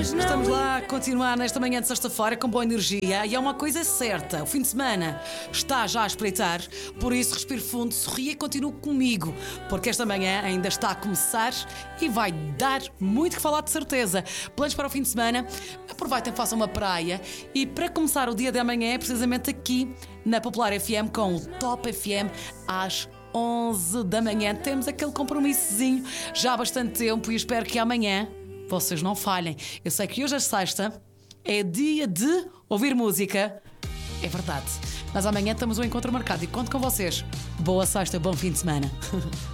Estamos lá a continuar nesta manhã de sexta-feira com boa energia e é uma coisa certa, o fim de semana está já a espreitar, por isso respire fundo, sorria e continue comigo, porque esta manhã ainda está a começar e vai dar muito que falar de certeza. Planos para o fim de semana, aproveitem, façam uma praia e para começar o dia de amanhã é precisamente aqui na Popular FM com o Top FM às 11 da manhã. Temos aquele compromissozinho já há bastante tempo e espero que amanhã vocês não falhem. Eu sei que hoje é sexta, é dia de ouvir música, é verdade, mas amanhã temos um encontro marcado e conto com vocês. Boa sexta, bom fim de semana.